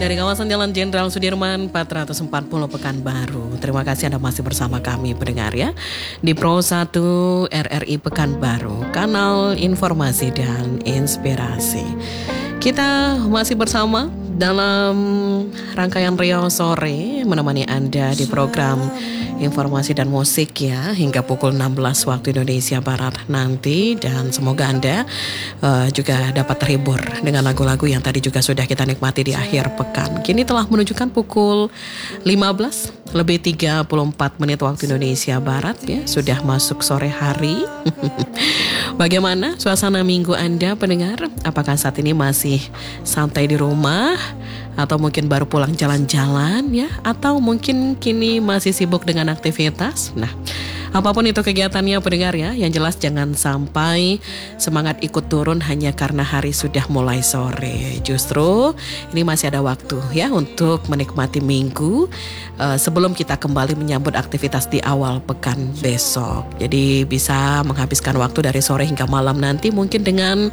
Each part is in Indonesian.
Dari kawasan Jalan Jenderal Sudirman 440 Pekanbaru. Terima kasih Anda masih bersama kami pendengar ya di Pro 1 RRI Pekanbaru, kanal informasi dan inspirasi. Kita masih bersama dalam rangkaian Riau Sore menemani Anda di program informasi dan musik ya hingga pukul 16 waktu Indonesia Barat nanti, dan semoga Anda juga dapat terhibur dengan lagu-lagu yang tadi juga sudah kita nikmati di akhir pekan. Kini telah menunjukkan pukul 15 lebih 34 menit waktu Indonesia Barat ya, sudah masuk sore hari. Bagaimana suasana minggu Anda pendengar? Apakah saat ini masih santai di rumah? Atau mungkin baru pulang jalan-jalan ya? Atau mungkin kini masih sibuk dengan aktivitas? Nah, apapun itu kegiatannya pendengar ya, yang jelas jangan sampai semangat ikut turun hanya karena hari sudah mulai sore. Justru ini masih ada waktu ya untuk menikmati minggu sebelum kita kembali menyambut aktivitas di awal pekan besok. Jadi bisa menghabiskan waktu dari sore hingga malam nanti mungkin dengan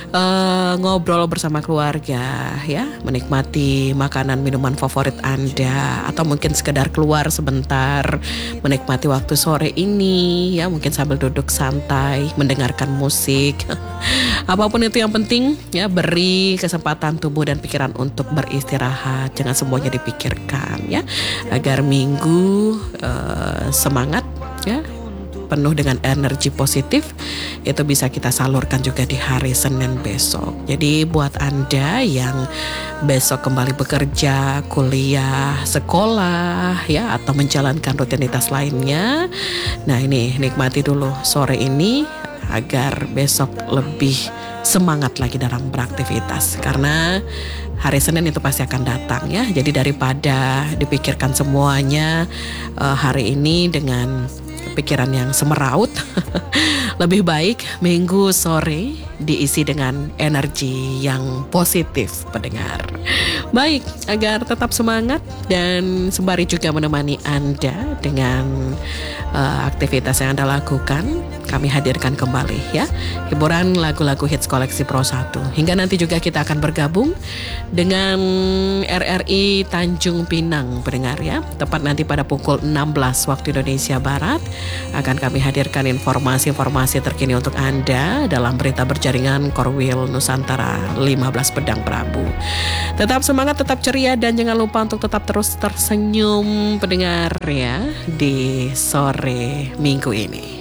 ngobrol bersama keluarga ya, menikmati makanan minuman favorit Anda, atau mungkin sekedar keluar sebentar menikmati waktu sore ini ya, mungkin sambil duduk santai mendengarkan musik. Apapun itu yang penting ya, beri kesempatan tubuh dan pikiran untuk beristirahat, jangan semuanya dipikirkan ya, agar minggu semangat ya, penuh dengan energi positif itu bisa kita salurkan juga di hari Senin besok. Jadi buat Anda yang besok kembali bekerja, kuliah, sekolah ya, atau menjalankan rutinitas lainnya, nah ini nikmati dulu sore ini agar besok lebih semangat lagi dalam beraktivitas, karena hari Senin itu pasti akan datang ya. Jadi daripada dipikirkan semuanya hari ini dengan pikiran yang semeraut, lebih baik minggu sore diisi dengan energi yang positif pendengar. Baik, agar tetap semangat dan sembari juga menemani Anda dengan aktivitas yang Anda lakukan, kami hadirkan kembali ya hiburan lagu-lagu hits koleksi Pro 1. Hingga nanti juga kita akan bergabung dengan RRI Tanjung Pinang pendengar ya. Tepat nanti pada pukul 16 waktu Indonesia Barat akan kami hadirkan informasi-informasi terkini untuk Anda dalam berita berjaringan Korwil Nusantara 15 Pedang Prabu. Tetap semangat, tetap ceria, dan jangan lupa untuk tetap terus tersenyum pendengar ya di sore minggu ini.